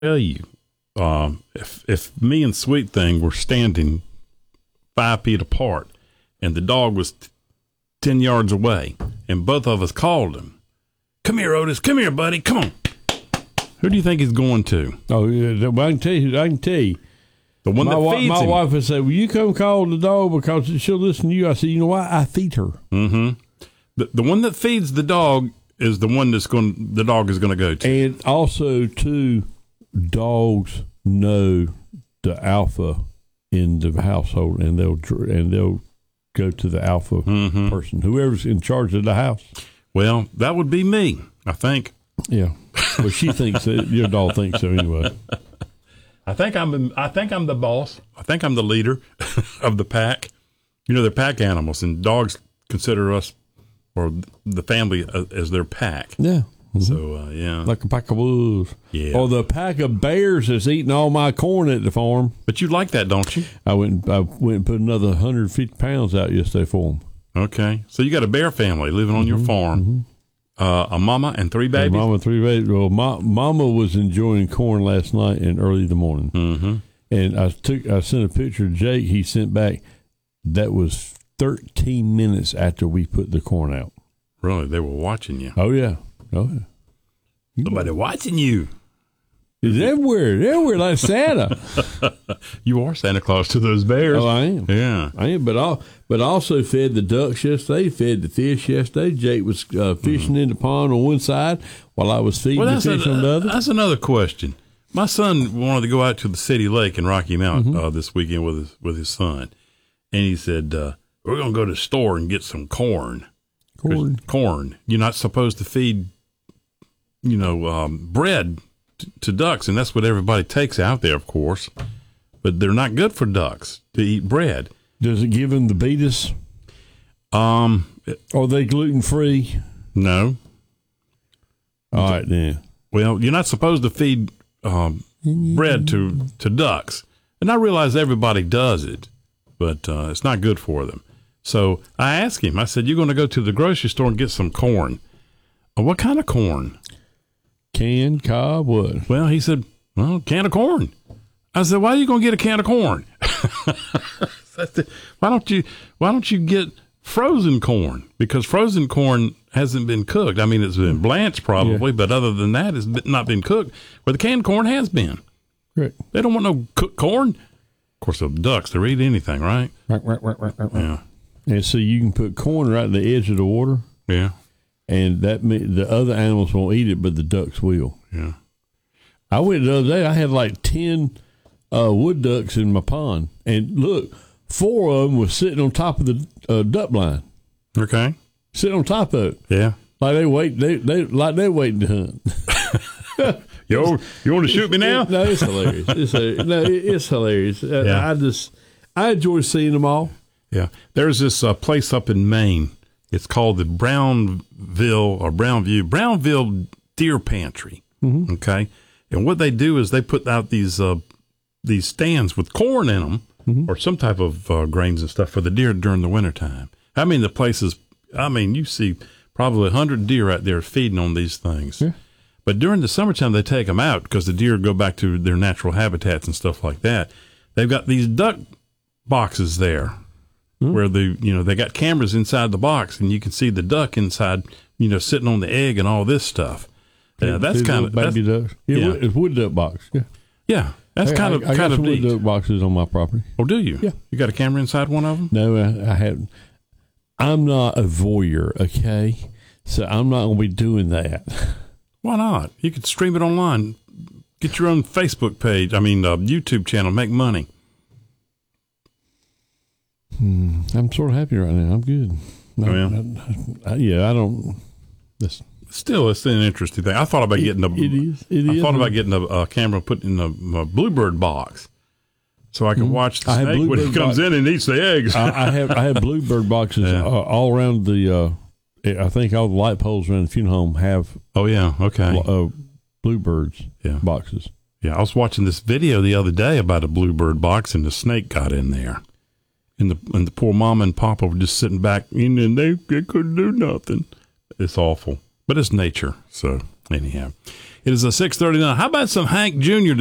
tell you, if me and Sweet Thing were standing 5 feet apart and the dog was 10 yards away and both of us called him, "Come here, Otis. Come here, buddy. Come on." Who do you think he's going to? Oh, yeah, well, I can tell you. The one that feeds my him. wife would say, "Will you come call the dog because she'll listen to you?" I said, "You know what? I feed her." Mm-hmm. The one that feeds the dog is the one the dog is going to go to. And also, too, dogs know the alpha in the household, and they'll go to the alpha person, whoever's in charge of the house. Well, that would be me, I think. Yeah, well, she thinks that your dog thinks so anyway. I think I'm the boss. I think I'm the leader of the pack. You know, they're pack animals, and dogs consider us or the family as their pack. Yeah. Mm-hmm. So yeah, like a pack of wolves. Yeah. Or the pack of bears that's eating all my corn at the farm. But you like that, don't you? I went and put another 150 pounds out yesterday for them. Okay, so you got a bear family living on your farm. Mm-hmm. A mama and 3 babies? Mama, 3 babies. Well, Mama was enjoying corn last night and early in the morning. Mm-hmm. And I sent a picture to Jake. He sent back. That was 13 minutes after we put the corn out. Really? They were watching you? Oh, yeah. Oh, yeah. Somebody watching you. It's everywhere like Santa. You are Santa Claus to those bears. Oh, I am. Yeah. I am, but also fed the ducks yesterday, fed the fish yesterday. Jake was fishing in the pond on one side while I was feeding the fish on the other. That's another question. My son wanted to go out to the city lake in Rocky Mount this weekend with his son. And he said, we're going to go to the store and get some corn. Corn. You're not supposed to feed, bread to ducks, and that's what everybody takes out there, of course. But they're not good for ducks to eat bread. Does it give them the beatus? Are they gluten-free? No. All right, then. Well, you're not supposed to feed bread to ducks. And I realize everybody does it, but it's not good for them. So I asked him, I said, "You're going to go to the grocery store and get some corn." "What kind of corn?" Canned, cob, what? Well, he said, "Well, can of corn." I said, "Why are you going to get a can of corn?" Why don't you get frozen corn? Because frozen corn hasn't been cooked. I mean, it's been blanched probably, but other than that, it's not been cooked. Where the canned corn has been. Right. They don't want no cooked corn. Of course, the ducks, they'll eat anything, right? Yeah. And so you can put corn right at the edge of the water. Yeah. And the other animals won't eat it, but the ducks will. Yeah. I went the other day. I had like 10 wood ducks in my pond, and look, 4 of them was sitting on top of the duck blind. Okay. Sitting on top of it. Yeah. Like they wait. They're waiting to hunt. You want to shoot me now? No, it's hilarious. It's hilarious. Yeah. I enjoy seeing them all. Yeah. There's this place up in Maine. It's called the Brownville Deer Pantry. Mm-hmm. Okay. And what they do is they put out these stands with corn in them or some type of grains and stuff for the deer during the wintertime. I mean, you see probably 100 deer out there feeding on these things. Yeah. But during the summertime, they take them out because the deer go back to their natural habitats and stuff like that. They've got these duck boxes there where they got cameras inside the box, and you can see the duck inside, sitting on the egg and all this stuff. Yeah, that's kind of baby ducks. Yeah, it's wood duck box. Yeah, yeah, that's kind of wood duck boxes on my property. Oh, do you? Yeah, you got a camera inside one of them? No, I haven't. I'm not a voyeur, okay? So I'm not going to be doing that. Why not? You could stream it online. Get your own Facebook page. YouTube channel. Make money. I'm sort of happy right now. I'm good. I don't. Still, it's an interesting thing. I thought about getting about getting a camera put in a bluebird box, so I can watch the snake when he comes in and eats the eggs. I have bluebird boxes all around the. I think all the light poles around the funeral home have. Oh yeah, okay. Bluebirds boxes. Yeah, I was watching this video the other day about a bluebird box, and the snake got in there, and the poor mama and papa were just sitting back, and they couldn't do nothing. It's awful, but it's nature. So anyhow, It is a 6:39. How about some Hank Jr.